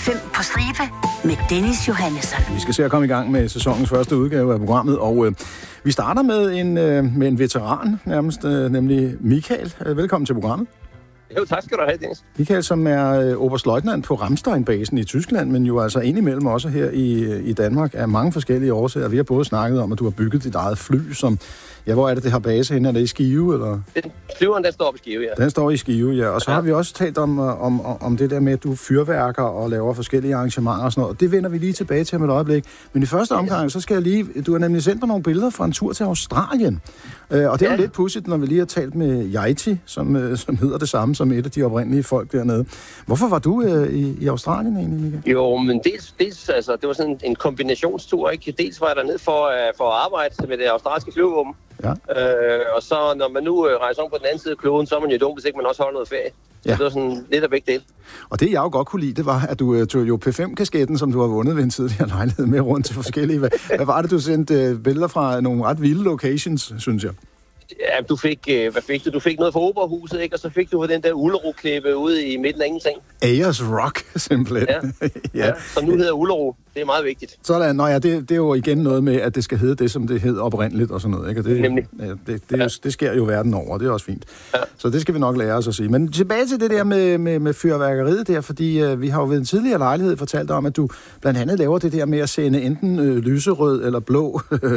FM på stribe med Dennis Johannesson. Vi skal se at komme i gang med sæsonens første udgave af programmet, og vi starter med en veteran nærmest, nemlig Michael. Velkommen til programmet. Jo, tak skal du have, Dennis. Michael, som er oberstløjtnant på Ramstein-basen i Tyskland, men jo altså indimellem også her i Danmark af mange forskellige årsager. Vi har både snakket om, at du har bygget dit eget fly, som... Ja, hvor er det har base henne? Er det i Skive, eller? Flyveren, den står oppe i Skive, ja. Den står i Skive, ja. Og så har vi også talt om det der med, at du fyrværker og laver forskellige arrangementer og sådan noget. Det vender vi lige tilbage til om et øjeblik. Men i første omgang, så skal jeg lige... Du har nemlig sendt mig nogle billeder fra en tur til Australien. Og det er jo lidt pudsigt, når vi lige har talt med Yeti, som hedder det samme som et af de oprindelige folk dernede. Hvorfor var du i Australien egentlig, Michael? Jo, men dels altså, det var sådan en kombinationstur, ikke? Dels var jeg dernede for at arbejde med det australske flyvevåben. Ja. Og så når man nu rejser om på den anden side af kloden, så er man jo dum, hvis ikke man også holder noget ferie. Så det var sådan lidt af begge dele. Og det jeg jo godt kunne lide, det var, at du tog jo P5-kasketten, som du har vundet ved en tidligere lejlighed med rundt til forskellige... Hvad var det, du sendte billeder fra nogle ret vilde locations, synes jeg? Ja, du fik, hvad fik du? Du fik noget fra Operahuset, ikke? Og så fik du den der Ullerup-klippe ude i midten af ingenting. Ayers Rock, simpelthen. Ja, som nu hedder Ullerup. Det er meget vigtigt. Sådan, det er jo igen noget med, at det skal hedde det, som det hed oprindeligt og sådan noget, ikke? Og det, nemlig. Det sker jo verden over, det er også fint. Ja. Så det skal vi nok lære os at sige. Men tilbage til det der med fyrværkeriet der, fordi vi har jo ved en tidligere lejlighed fortalt om, at du blandt andet laver det der med at sende enten lyserød eller blå,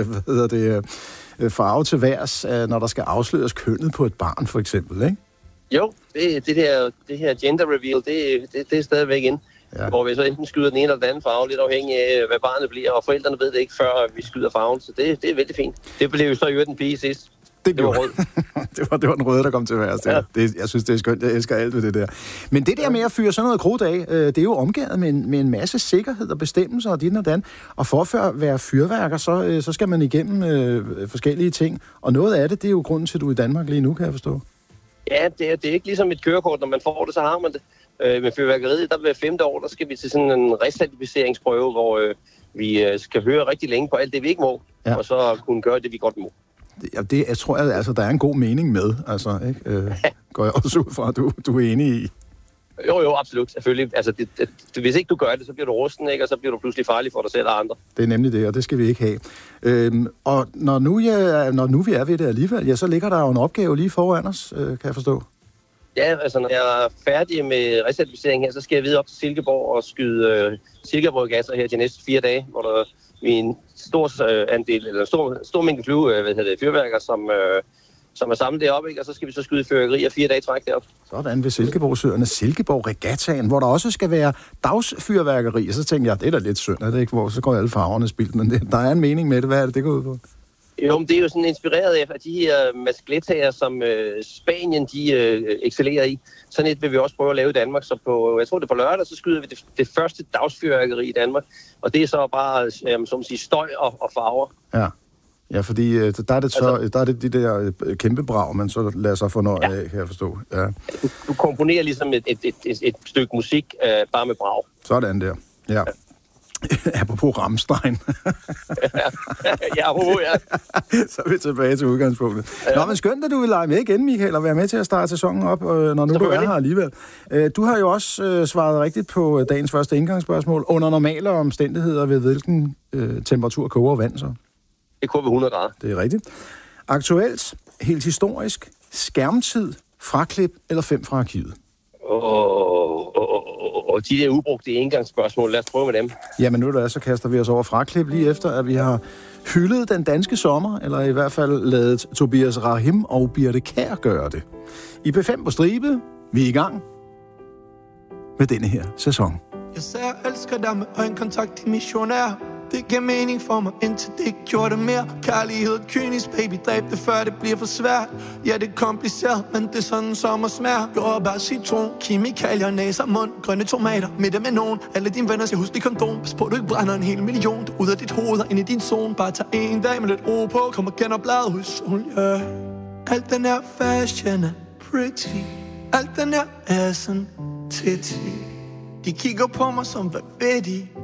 farve til værs, når der skal afsløres kønnet på et barn, for eksempel, ikke? Jo, det her gender reveal, det er stadigvæk inde. Ja. Hvor vi så enten skyder den ene eller den anden farve, lidt afhængig af, hvad barnet bliver, og forældrene ved det ikke, før vi skyder farven, så det er vældig fint. Det blev jo så i den pige sidst. Det var rød. det var den røde, der kom til værst. Ja. Jeg synes, det er skønt. Jeg elsker alt ved det der. Men det der med at fyre sådan noget krudt af, det er jo omgivet med en masse sikkerhed og bestemmelser og dit og dan. Og for at være fyrværker, så skal man igennem forskellige ting. Og noget af det er jo grunden til, at du er i Danmark lige nu, kan jeg forstå. Ja, det er ikke ligesom et kørekort. Når man får det, så har man det. Med fyrværkeriet, der ved 5. år, der skal vi til sådan en recertificeringsprøve, hvor vi skal høre rigtig længe på alt det, vi ikke må, og så kunne gøre det, vi godt må. Jeg tror, altså, der er en god mening med, altså, ikke? Går jeg også ud fra, at du er enig i? Jo, absolut, selvfølgelig. Altså, hvis ikke du gør det, så bliver du rusten, ikke? Og så bliver du pludselig farlig for dig selv og andre. Det er nemlig det, og det skal vi ikke have. Og når nu vi er ved det alligevel, ja, så ligger der jo en opgave lige foran os, kan jeg forstå. Ja, altså når jeg er færdig med recertificering her, så skal jeg videre op til Silkeborg og skyde Silkeborg-gasser her de næste 4 dage, hvor der er en stor mængde fyrværker, som er samlet deroppe, ikke? Og så skal vi så skyde fyrværkerier 4 dage træk deroppe. Sådan ved Silkeborgsøerne, Silkeborg-regattaen, hvor der også skal være dagsfyrværkeri. Og så tænkte jeg, det er da lidt synd, er det ikke? Hvor så går alle farverne spildt, men der er en mening med det. Hvad er det går ud på? Jo, men det er jo sådan inspireret af de her maskletager, som Spanien de excellerer i. Sådan et vil vi også prøve at lave i Danmark. Så jeg tror det er på lørdag, så skyder vi det første dagsfyrværkeri i Danmark. Og det er så bare, som man siger, støj og farver. Ja, fordi der er det de der kæmpe brag, man så lader sig fornøje af, kan jeg forstå. Ja. Du komponerer ligesom et stykke musik bare med brag. Sådan der, ja. Apropos Ramstein. Så er vi tilbage til udgangspunktet. Nå, men skønt, at du vil lege med igen, Michael, og være med til at starte sæsonen op, når nu du er her alligevel. Du har jo også svaret rigtigt på dagens første indgangsspørgsmål. Under normale omstændigheder, ved hvilken temperatur koger vand så? Det koger ved 100 grader. Det er rigtigt. Aktuelt, helt historisk, skærmtid, fraklip eller 5 fra arkivet? Og de der ubrugte indgangsspørgsmål, lad os prøve med dem. Jamen nu så kaster vi os over fraklip lige efter, at vi har hyldet den danske sommer, eller i hvert fald ladet Tobias Rahim og Birte Kjær gøre det. I P5 på stribe, vi er i gang med denne her sæson. Jeg sagde, jeg elsker dig med øjenkontakt til missionær. Det giver mening for mig, indtil det ikke gjorde det mere. Kærlighed, kynisk, baby, dræb det før det bliver for svært. Ja, det er kompliceret, men det er sådan sommer smager. Jordbær, citron, kemikalier, næser, mund, grønne tomater, middag med nogen. Alle dine venner skal huske kondom. Pas på, du ikke brænder en hel million. Du ud af dit hoved og ind i din zone. Bare tag en dag med lidt ro på. Kom og kender bladet hos sol, yeah. Alt den her fashion er pretty. Alt den her er sådan titty. De kigger på mig som hvad ved de.